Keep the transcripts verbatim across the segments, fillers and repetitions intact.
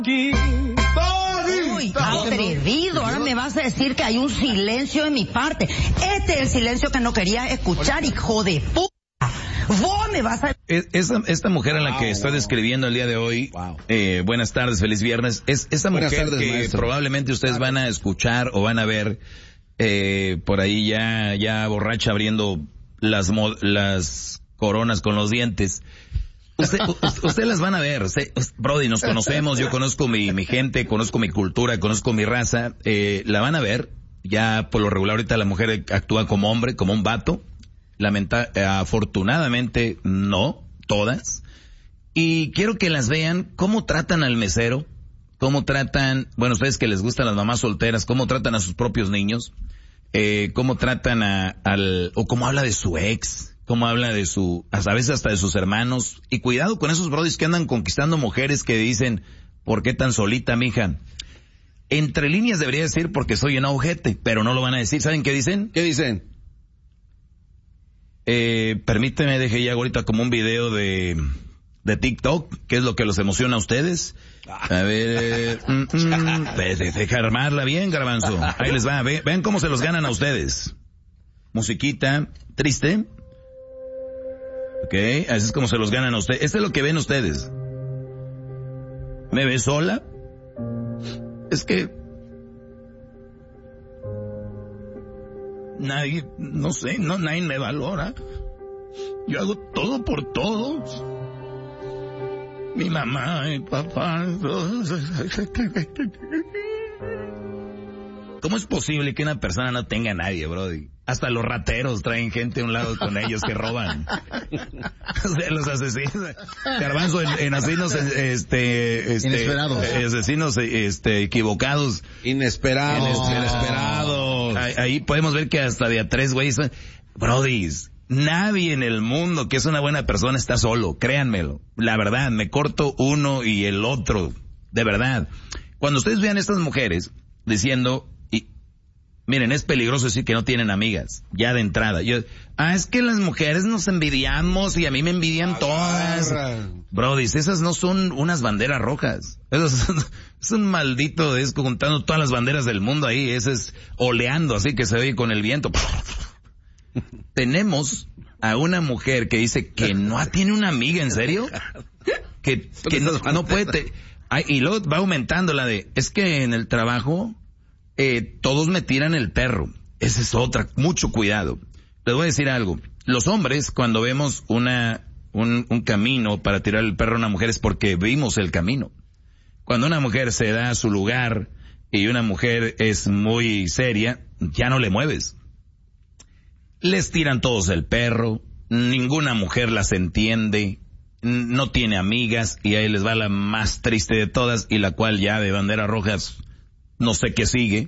Uy, atrevido, ahora me vas a decir que hay un silencio de mi parte. Este es el silencio que no quería escuchar, hijo de puta. Vos me vas a... Esta, esta mujer a la que wow, estoy wow. describiendo el día de hoy, wow. eh, buenas tardes, feliz viernes, es esa buenas mujer tardes, que maestro. Probablemente ustedes van a escuchar o van a ver eh, por ahí ya ya borracha abriendo las las coronas con los dientes. Usted, usted las van a ver, usted, Brody, nos conocemos, yo conozco mi, mi gente, conozco mi cultura, conozco mi raza, eh, la van a ver, ya por lo regular ahorita la mujer actúa como hombre, como un vato, lamenta, eh, afortunadamente no, todas, y quiero que las vean cómo tratan al mesero, cómo tratan, bueno, ustedes que les gustan las mamás solteras, cómo tratan a sus propios niños, eh, cómo tratan a, al, o cómo habla de su ex, cómo habla de su, a veces hasta de sus hermanos, y cuidado con esos brodis que andan conquistando mujeres que dicen, ¿por qué tan solita, mija? Entre líneas debería decir porque soy un ojete, pero no lo van a decir. ¿Saben qué dicen? ¿Qué dicen? Eh, permíteme, deje ya ahorita como un video de, de TikTok, ¿qué es lo que los emociona a ustedes? A ver, mm, mm, deja armarla bien, garbanzo. Ahí les va, ve, vean cómo se los ganan a ustedes. Musiquita, triste. Ok, así es como se los ganan a ustedes. Este es lo que ven ustedes. ¿Me ves sola? Es que nadie, no sé, no, nadie me valora. Yo hago todo por todos. Mi mamá, mi papá. ¿Cómo es posible que una persona no tenga a nadie, brody? Hasta los rateros traen gente a un lado con ellos que roban. O sea, los asesinos. Garbanzo, en, en asesinos, este, este, inesperados. Asesinos, este, equivocados. Inesperados. Inesperados. Ahí, ahí podemos ver que hasta de a tres güeyes, brodis, nadie en el mundo que es una buena persona está solo, créanmelo. La verdad, me corto uno y el otro. De verdad. Cuando ustedes vean a estas mujeres diciendo, miren, es peligroso decir que no tienen amigas, ya de entrada. Yo, ah, es que las mujeres nos envidiamos y a mí me envidian todas. Brody, esas no son unas banderas rojas. Eso es, es un maldito disco juntando todas las banderas del mundo ahí. Ese es oleando así que se oye con el viento. Tenemos a una mujer que dice que no tiene una amiga, ¿en serio? Que, que no, no puede... Te, ay, y luego va aumentando la de, es que en el trabajo... Eh, todos me tiran el perro. Esa es otra, mucho cuidado. Les voy a decir algo. Los hombres, cuando vemos una, un, un camino para tirar el perro a una mujer es porque vimos el camino. Cuando una mujer se da a su lugar y una mujer es muy seria, ya no le mueves. Les tiran todos el perro, ninguna mujer las entiende, no tiene amigas y ahí les va la más triste de todas y la cual ya de banderas rojas no sé qué sigue.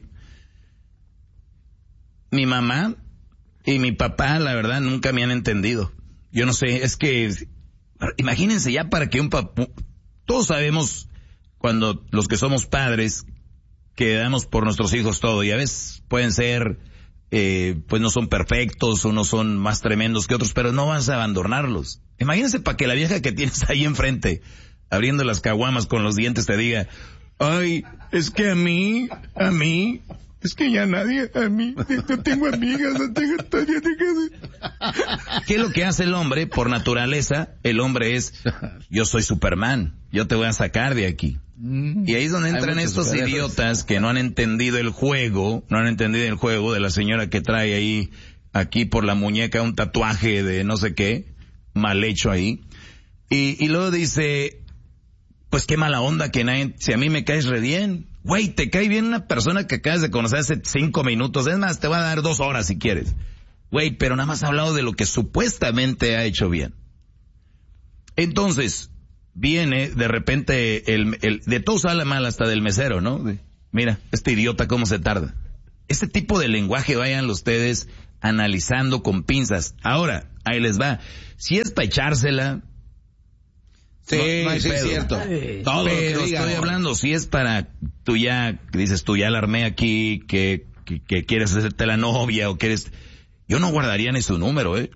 Mi mamá y mi papá, la verdad, nunca me han entendido. Yo no sé, es que, imagínense ya para que un papá, todos sabemos cuando los que somos padres, que damos por nuestros hijos todo, y a veces pueden ser, eh, pues no son perfectos, unos son más tremendos que otros, pero no vas a abandonarlos. Imagínense para que la vieja que tienes ahí enfrente, abriendo las caguamas con los dientes, te diga, ay, es que a mí, a mí, es que ya nadie, a mí, no tengo amigas, no tengo... ¿Qué es lo que hace el hombre? Por naturaleza, el hombre es, yo soy Superman, yo te voy a sacar de aquí. Y ahí es donde entran estos idiotas que no han entendido el juego, no han entendido el juego de la señora que trae ahí, aquí por la muñeca un tatuaje de no sé qué, mal hecho ahí. Y, y luego dice... Pues qué mala onda que nadie, si a mí me caes re bien. Güey, te cae bien una persona que acabas de conocer hace cinco minutos. Es más, te va a dar dos horas si quieres. Güey, pero nada más ha hablado de lo que supuestamente ha hecho bien. Entonces, viene de repente el, el de todos habla mal hasta del mesero, ¿no? De, mira, este idiota cómo se tarda. Este tipo de lenguaje vayan ustedes analizando con pinzas. Ahora, ahí les va. Si es para echársela... Sí, no, no sí es cierto. Todo pero lo que estoy hablando, si es para, tú ya, dices, tú ya la armé aquí, que, que, que quieres hacerte la novia o quieres, yo no guardaría ni su número, eh.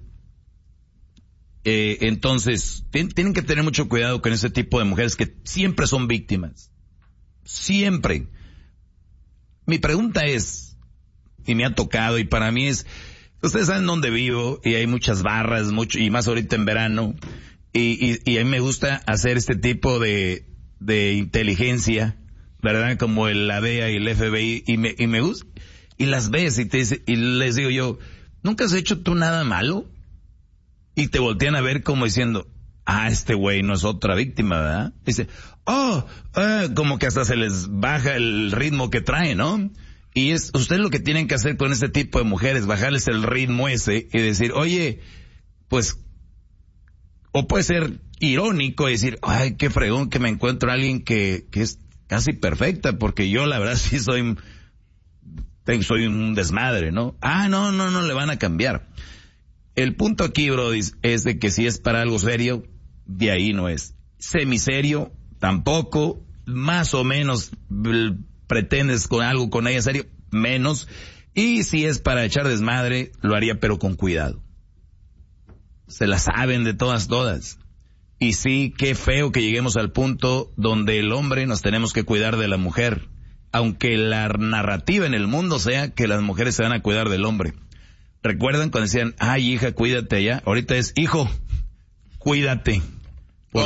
eh entonces, ten, tienen que tener mucho cuidado con ese tipo de mujeres que siempre son víctimas. Siempre. Mi pregunta es, y me ha tocado, y para mí es, ustedes saben dónde vivo, y hay muchas barras, mucho, y más ahorita en verano, y, y, y a mí me gusta hacer este tipo de, de inteligencia, ¿verdad? Como el la D E A y el F B I, y me, y me gusta, y las ves, y te dice, y les digo yo, ¿nunca has hecho tú nada malo? Y te voltean a ver como diciendo, ah, este güey no es otra víctima, ¿verdad? Dice, oh, uh, como que hasta se les baja el ritmo que trae, ¿no? Y es, ustedes lo que tienen que hacer con ese tipo de mujeres, bajarles el ritmo ese y decir, oye, pues, o puede ser irónico y decir, ay, qué fregón que me encuentro a alguien que, que es casi perfecta, porque yo la verdad sí soy, soy un desmadre, ¿no? Ah, no, no, no le van a cambiar. El punto aquí, Brody, es de que si es para algo serio, de ahí no es. Semiserio, tampoco. Más o menos pretendes con algo con ella serio, menos. Y si es para echar desmadre, lo haría pero con cuidado. Se la saben de todas, todas. Y sí, qué feo que lleguemos al punto donde el hombre nos tenemos que cuidar de la mujer. Aunque la narrativa en el mundo sea que las mujeres se van a cuidar del hombre. ¿Recuerdan cuando decían, ay hija, cuídate allá? Ahorita es, hijo, cuídate.